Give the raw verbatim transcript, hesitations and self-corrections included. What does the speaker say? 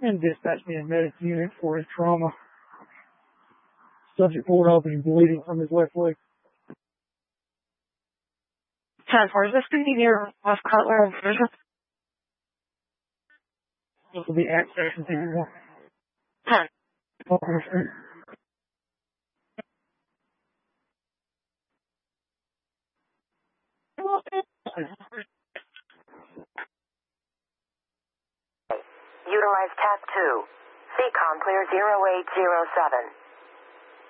And dispatch me a medic unit for his trauma. Subject pulled up and bleeding from his left leg. ten four, is this speaking near West Cutler Division? This will be access and take one. ten. Utilize T A C two. C COM clear zero eight zero seven.